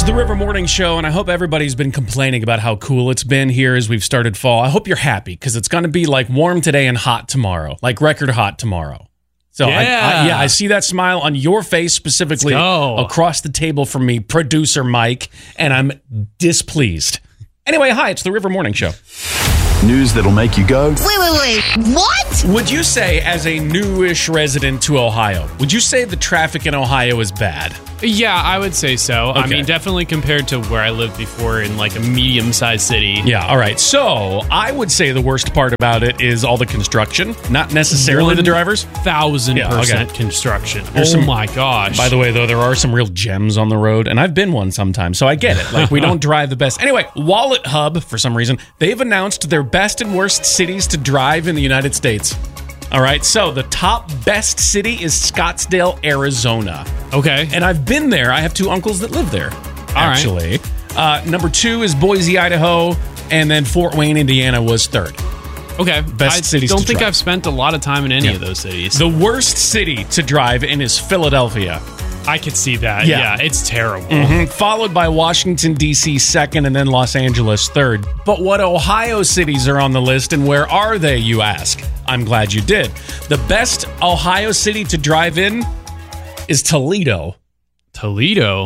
It's the River Morning Show, and I hope everybody's been complaining about how cool it's been here as we've started fall. I hope you're happy, because it's going to be like warm today and hot tomorrow, like record hot tomorrow. So I see that smile on your face specifically across the table from me, producer Mike, and I'm displeased. Anyway, hi, it's the River Morning Show. News that'll make you go, Wait, what? Would you say, as a newish resident to Ohio, would you say the traffic in Ohio is bad? Yeah, I would say so. Okay. I mean, definitely compared to where I lived before in like a medium-sized city. Yeah, all right. So I would say the worst part about it is all the construction, not necessarily the drivers. 1,000% construction. My gosh. By the way, though, there are some real gems on the road, and I've been one sometimes, so I get it. Like, we don't drive the best. Anyway, Wallet Hub, for some reason, they've announced their best and worst cities to drive in the United States. All right, so the top best city is Scottsdale, Arizona. Okay. And I've been there. I have two uncles that live there, actually. Right. Number 2 is Boise, Idaho, and then Fort Wayne, Indiana was third. Okay. Best cities to I don't think drive. I've spent a lot of time in any of those cities. The worst city to drive in is Philadelphia. I could see that. Yeah. Yeah, it's terrible. Followed by Washington, D.C. second, and then Los Angeles third. But what Ohio cities are on the list, and where are they, you ask? I'm glad you did. The best Ohio city to drive in is Toledo. Toledo.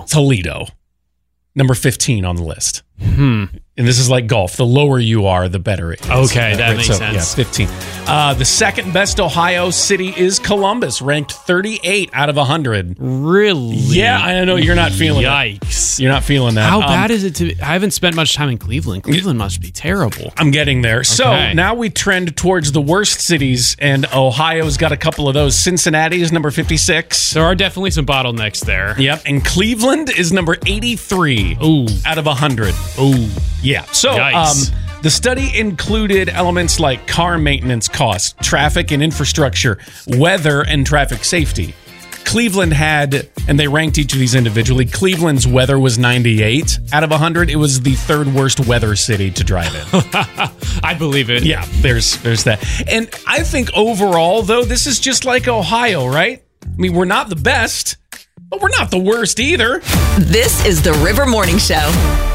Number 15 on the list. And this is like golf. The lower you are, the better it is. Okay, that makes sense. Yeah, 15. The second best Ohio city is Columbus, ranked 38 out of 100. Really? Yeah, I know you're not feeling it. Yikes. You're not feeling that. How bad is it to... I haven't spent much time in Cleveland. Cleveland must be terrible. I'm getting there. So Okay. now we trend towards the worst cities, and Ohio's got a couple of those. Cincinnati is number 56. There are definitely some bottlenecks there. Yep, and Cleveland is number 83 Ooh. out of 100. Ooh. Yeah. So Yikes. the study included elements like car maintenance costs, traffic and infrastructure, weather, and traffic safety. Cleveland had, and they ranked each of these individually, Cleveland's weather was 98 out of 100. It was the third worst weather city to drive in. I believe it. Yeah, there's that. And I think overall, though, this is just like Ohio, right? I mean, we're not the best, but we're not the worst either. This is the River Morning Show.